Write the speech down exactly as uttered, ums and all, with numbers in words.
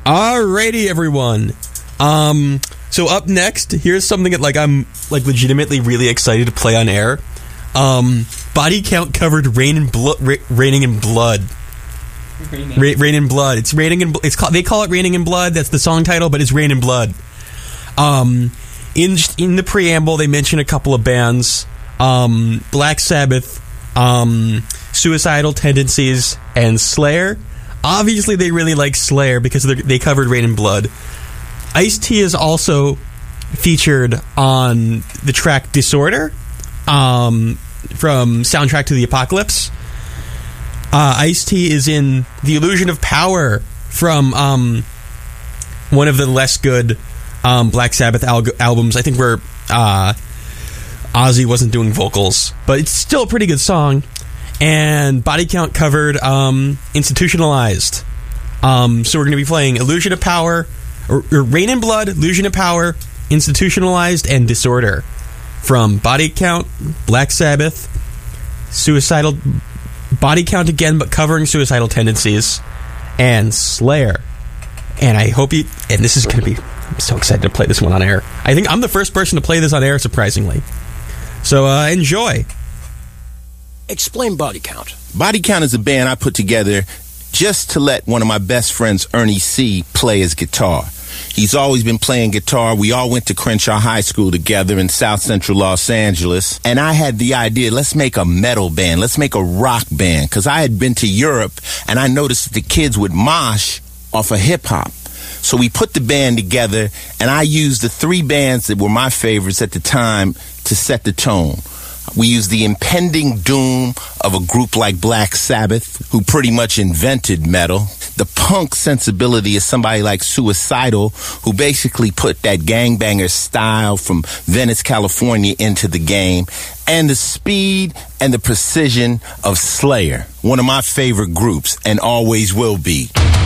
Alrighty, everyone. Um, so up next, here's something that like I'm like legitimately really excited to play on air. Um, Body Count covered "Rain in Blood." Ra- Raining in Blood. Raining. Ra- Rain in Blood. It's raining in. It's called, they call it "Raining in Blood." That's the song title, but it's "Rain in Blood." Um, in in the preamble, they mention a couple of bands: um, Black Sabbath, um, Suicidal Tendencies, and Slayer. Obviously, they really like Slayer because they covered Rain in Blood. Ice-T is also featured on the track Disorder um, from Soundtrack to the Apocalypse. Uh, Ice-T is in The Illusion of Power from um, one of the less good um, Black Sabbath al- albums. I think where uh, Ozzy wasn't doing vocals, but it's still a pretty good song. And Body Count covered um, Institutionalized. Um, so we're going to be playing Illusion of Power, or, or Rain in Blood, Illusion of Power, Institutionalized, and Disorder from Body Count, Black Sabbath, Suicidal, Body Count again, but covering Suicidal Tendencies, and Slayer. And I hope you, and this is going to be, I'm so excited to play this one on air. I think I'm the first person to play this on air, surprisingly. So uh, enjoy. Explain Body Count. Body Count is a band I put together just to let one of my best friends, Ernie C., play his guitar. He's always been playing guitar. We all went to Crenshaw High School together in South Central Los Angeles. And I had the idea, let's make a metal band. Let's make a rock band. Because I had been to Europe, and I noticed that the kids would mosh off of hip-hop. So we put the band together, and I used the three bands that were my favorites at the time to set the tone. We used the impending doom of a group like Black Sabbath, who pretty much invented metal. The punk sensibility of somebody like Suicidal, who basically put that gangbanger style from Venice, California into the game. And the speed and the precision of Slayer, one of my favorite groups, and always will be.